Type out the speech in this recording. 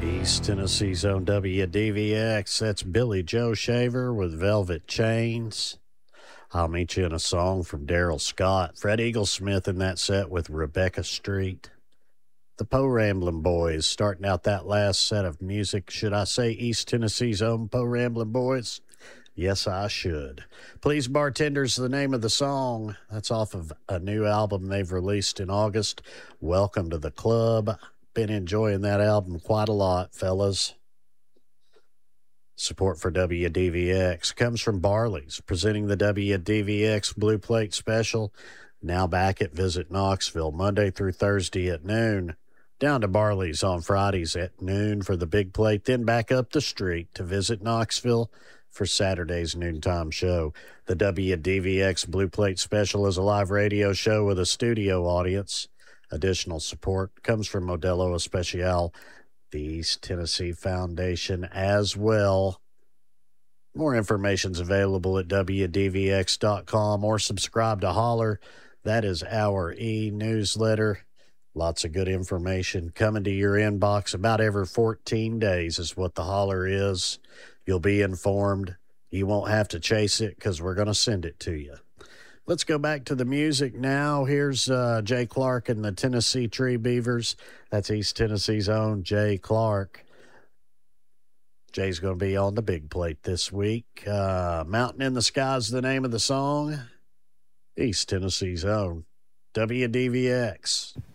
East Tennessee's own WDVX. That's Billy Joe Shaver with Velvet Chains. I'll Meet You in a Song from Daryl Scott. Fred Eaglesmith in that set with Rebecca Street. The Po Ramblin' Boys starting out that last set of music. Should I say East Tennessee's own Po Ramblin' Boys? Yes, I should. Please Bartender's the name of the song. That's off of a new album they've released in August. Welcome to the club. Been enjoying that album quite a lot, fellas. Support for WDVX comes from Barley's, presenting the WDVX Blue Plate Special. Now back at Visit Knoxville, Monday through Thursday at noon. Down to Barley's on Fridays at noon for the big plate, then back up the street to Visit Knoxville for Saturday's noontime show. The WDVX Blue Plate Special is a live radio show with a studio audience. Additional support comes from Modelo Especial, the East Tennessee Foundation as well. More information is available at WDVX.com or subscribe to Holler. That is our e-newsletter. Lots of good information coming to your inbox about every 14 days is what the Holler is. You'll be informed. You won't have to chase it because we're going to send it to you. Let's go back to the music now. Here's Jay Clark and the Tennessee Tree Beavers. That's East Tennessee's own Jay Clark. Jay's going to be on the big plate this week. Mountain in the Sky is the name of the song. East Tennessee's own WDVX.